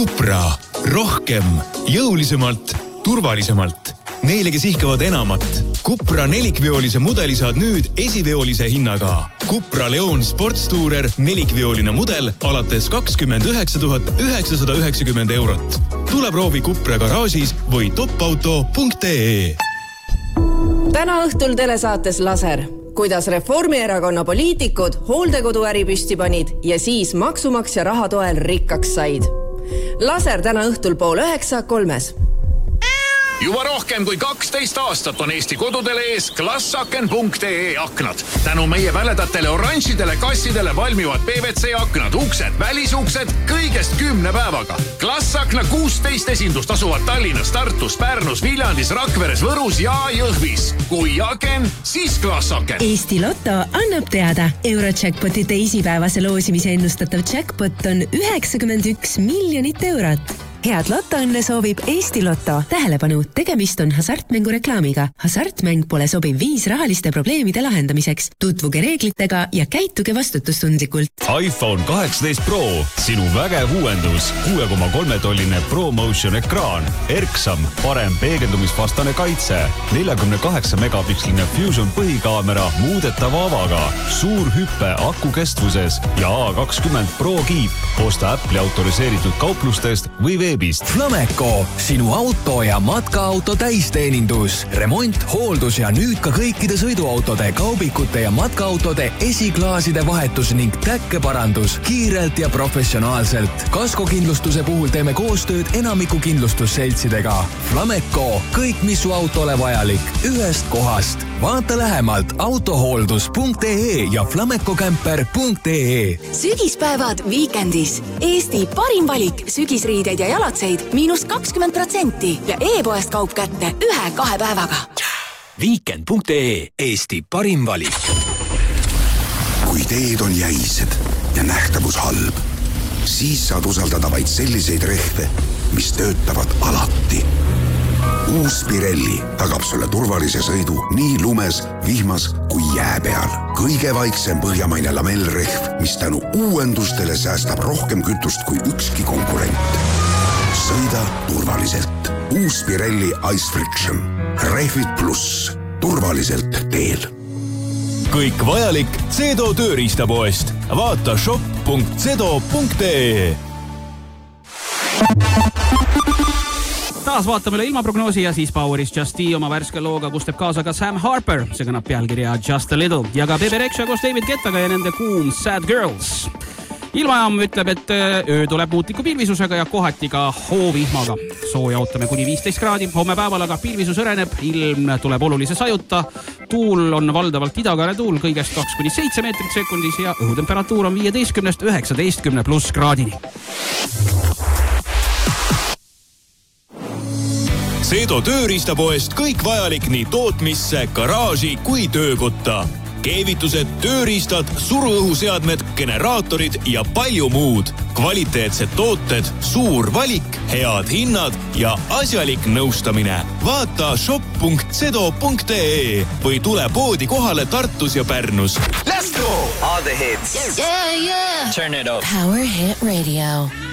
Cupra. Rohkem, jõulisemalt, turvalisemalt. Neile, kes ihkavad enamat. Cupra nelikveolise mudeli saad nüüd esiveolise hinnaga. Cupra Leon Sports Tourer nelikveoline mudel alates 29 990 eurot. Tule proovi Cupra garaažis või topauto.ee. Täna õhtul telesaates Laser. Kuidas Reformierakonna poliitikud hooldekoduäri püsti panid ja siis maksumaksja raha toel rikkaks said. Laser täna õhtul 8:30. Juba rohkem kui 12 aastat on Eesti kodudele ees Glassaken.ee aknad. Tänu meie väledatele oranžidele kassidele valmivad PVC aknad, uksed, välisuksed kõigest 10 päevaga. Glassakna 16 esindust asuvad Tallinnas, Tartus, Pärnus, Viljandis, Rakveres, Võrus ja Jõhvis. Kui aken, siis Glassaken. Eesti Lotto annab teada. Eurojackpoti teisipäevase loosimise ennustatav jackpot on 91 miljonit eurot. Head Lottoõnne soovib Eesti Lotto. Tähelepanu, tegemist on hasartmängu reklaamiga. Hasartmäng pole sobiv viis rahaliste probleemide lahendamiseks. Tutvuge reeglitega ja käituge vastutustundlikult. iPhone 18 Pro, sinu vägev uuendus. 6,3-tolline ProMotion ekraan. Erksam, parem peegeldumisvastane kaitse. 48 megapiksline Fusion põhikaamera muudetava avaga. Suur hüppe aku kestvuses ja A20 Pro kiip. Osta Apple'i autoriseeritud kauplustest või veebist. Flameco, sinu auto ja matkaauto täisteenindus. Remont, hooldus ja nüüd ka kõikide sõiduautode, kaubikute ja matkaautode esiklaaside vahetus ning täkkeparandus kiirelt ja professionaalselt. Kaskokindlustuse puhul teeme koostööd enamiku kindlustusseltsidega. Flameco, kõik mis su autole vajalik, ühest kohast. Vaata lähemalt autohooldus.ee ja flamecocamper.ee. Sügispäevad Weekendis. Eesti parim valik sügisriideid ja jalatseid -20% ja e-poest kaup kätte 1-2 päevaga. Weekend.ee, Eesti parim valik. Kui teed on jäised ja nähtavus halb, siis saad usaldada vaid selliseid rehve, mis töötavad alati. Uus Pirelli tagab sulle turvalise sõidu nii lumes, vihmas kui jää peal. Kõige vaiksem põhjamaine lamellrehv, mis tänu uuendustele säästab rohkem kütust kui ükski konkurent. Sõida turvaliselt. Uus Pirelli Ice Friction. Rehvid pluss. Turvaliselt teel. Kõik vajalik Cedo tööriistapoest. Vaata shop.cedo.ee. Taas vaatame üle ilmaprognoosi ja siis Poweris Just Tea oma värske looga, kus teeb kaasa ka Sam Harper. See kõnab pealkirja Just a Little ja ka Bebe Rexha koos David Guettaga ja nende kuum Sad Girls. Ilmajaam ütleb, et öö tuleb muutliku pilvisusega ja kohati ka hoovihmaga. Sooja ootame kuni 15 kraadi. Homme päeval aga pilvisus õreneb, ilm tuleb olulise sajuta. Tuul on valdavalt idakaare tuul kõigest 2-7 meetrit sekundis ja õhutemperatuur on 15-19 pluss kraadini. Cedo tööriistapoest kõik vajalik nii tootmisse, garaaži kui töökotta. Keevitused, tööriistad, suruõhuseadmed, generaatorid ja palju muud. Kvaliteetsed tooted, suur valik, head hinnad ja asjalik nõustamine. Vaata shop.cedo.ee või tule poodi kohale Tartus ja Pärnus. Let's go! All the hits. Yeah. Turn it up. Power Hit Radio.